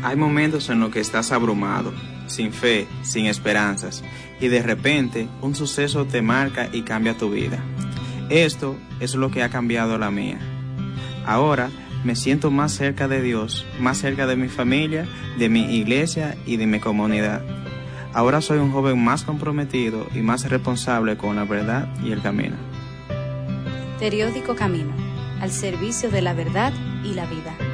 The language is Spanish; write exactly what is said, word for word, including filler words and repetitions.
Hay momentos en los que estás abrumado, sin fe, sin esperanzas, y de repente un suceso te marca y cambia tu vida. Esto es lo que ha cambiado la mía. Ahora me siento más cerca de Dios, más cerca de mi familia, de mi iglesia y de mi comunidad. Ahora soy un joven más comprometido y más responsable con la verdad y el camino. Periódico Camino, al servicio de la verdad y la vida.